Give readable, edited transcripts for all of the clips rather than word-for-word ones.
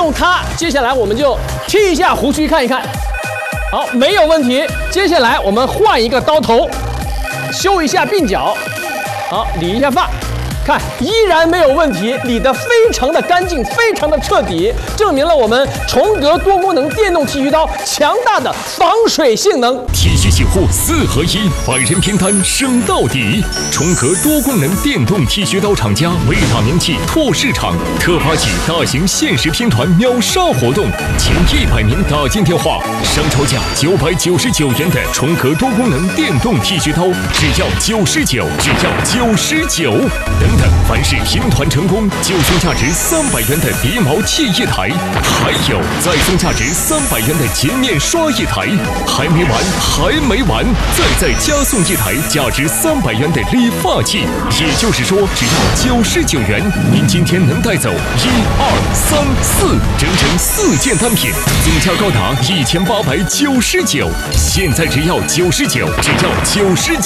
用它，接下来我们就剃一下胡须看一看。好，没有问题。接下来我们换一个刀头，修一下鬓角，好，理一下发。 看，依然没有问题，理得非常的干净，非常的彻底，证明了我们重格多功能电动剃须刀强大的防水性能。 剃须洗护4合1，百人拼单升到底。重格多功能电动剃须刀厂家维他名气拓市场特发起大型限时拼团秒杀活动，前100名打进电话，商超价999元的重格多功能电动剃须刀，只要99，只要99。 凡是拼团成功，就送价值300元的鼻毛器1台，还有再送价值300元的洁面刷1台。还没完，还没完，再加送1台价值300元的理发器。也就是说，只要99元，您今天能带走1、2、3、4，整整4件单品，总价高达1899。现在只要99，只要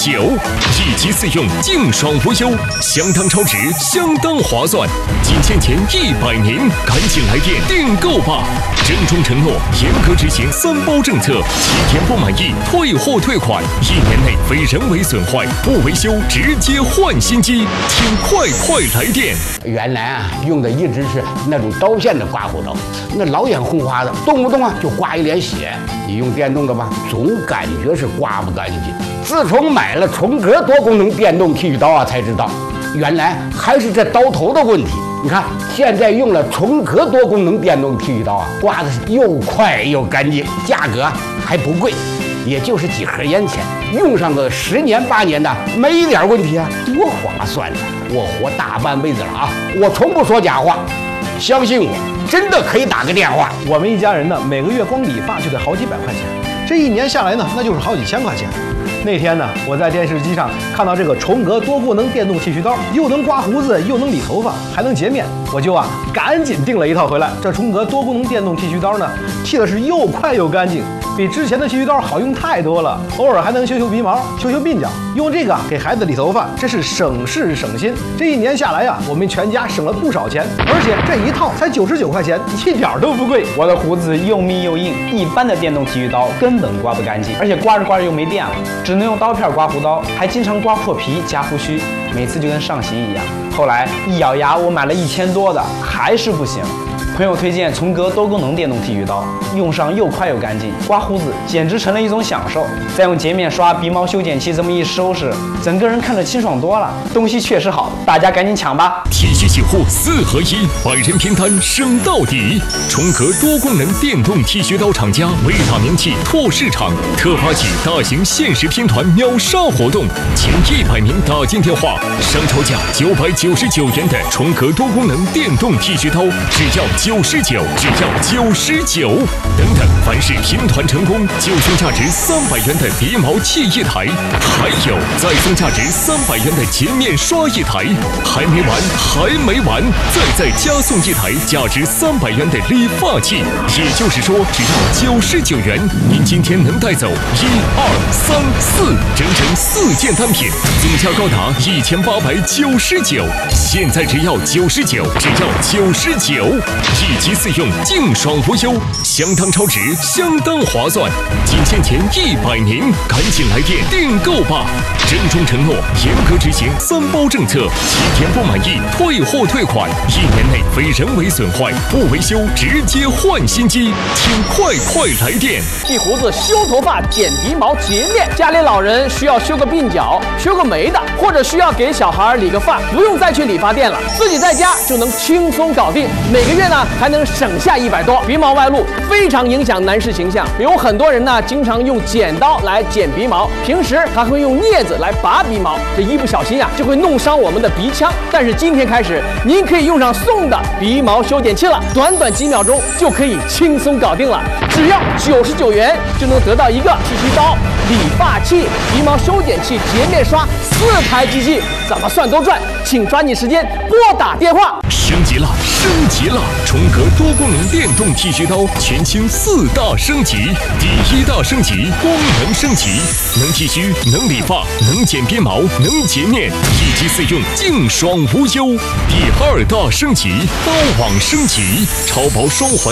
99，1机4用，净爽无忧，相当超值。 相当划算，仅限前100名，赶紧来电订购吧！郑重承诺，严格执行3包政策，7天不满意退货退款，1年内非人为损坏不维修直接换新机，请快来电！ 原来啊，用的一直是那种刀片的刮胡刀，那老眼红花的，动不动啊就刮一脸血。你用电动的吧，总感觉是刮不干净。自从买了重格多功能电动剃须刀啊，才知道。 原来还是这刀头的问题。你看，现在用了重格多功能电动剃须刀啊，刮的是又快又干净，价格还不贵，也就是几盒烟钱，用上个10年8年的没一点问题啊，多划算呢！我活大半辈子了啊，我从不说假话，相信我，真的可以打个电话。 我们一家人呢，每个月光理发就得好几百块钱，这1年下来呢，那就是好几千块钱。 那天呢，我在电视机上看到这个重格多功能电动剃须刀，又能刮胡子，又能理头发，还能洁面，我就赶紧订了一套回来。这重格多功能电动剃须刀呢，剃的是又快又干净，比之前的剃须刀好用太多了。偶尔还能修鼻毛、修鬓角，用这个给孩子理头发，真是省事省心。这1年下来呀，我们全家省了不少钱，而且这一套才99块钱，一点都不贵。 我的胡子又密又硬，一般的电动剃须刀根本刮不干净，而且刮着刮着又没电了。 只能用刀片刮胡刀，还经常刮破皮、夹胡须，每次就跟上刑一样。后来一咬牙，我买了1000多的，还是不行。朋友推荐重格多功能电动剃须刀，用上又快又干净，刮胡子简直成了一种享受。再用洁面刷、鼻毛修剪器这么一收拾，整个人看着清爽多了。东西确实好，大家赶紧抢吧！ 剃须洗护4合1，百人拼单升到底。重格多功能电动剃须刀厂家维他名气拓市场特发起大型限时拼团秒杀活动，前100名打进电话，商超价999元的重格多功能电动剃须刀，只要99，只要99。等，凡是拼团成功，就送价值300元的鼻毛器1台，还有再送价值300元的洁面刷1台。还没完，还没完，再加送1台价值300元的理发器。也就是说，只要99元，您今天能带走1、2、3、4，整整4件单品，总价高达1899。现在只要99，只要99。 1机4用，净爽无忧，相当超值，相当划算。仅限前100名，赶紧来电订购吧！郑重承诺，严格执行3包政策，7天不满意退货退款，1年内非人为损坏不维修直接换新机，请快来电！ 剃胡子、修头发、剪鼻毛、洁面，家里老人需要修个鬓角、修个眉的，或者需要给小孩理个发，不用再去理发店了，自己在家就能轻松搞定。每个月呢还能省下100多。鼻毛外露非常影响男士形象，有很多人呢经常用剪刀来剪鼻毛，平时还会用镊子来拔鼻毛，这一不小心啊就会弄伤我们的鼻腔。但是今天开始，您可以用上送的鼻毛修剪器了，短几秒钟就可以轻松搞定了，只要99元就能得到一个剃须刀、理发器、鼻毛修剪器、洁面刷4台机器，怎么算都赚。请抓紧时间拨打电话。 升级了！重格多功能电动剃须刀全新4大升级。第1大升级，功能升级，能剃须，能理发，能剪鼻毛，能洁面，1机4用，净爽无忧。第2大升级，刀网升级，超薄双环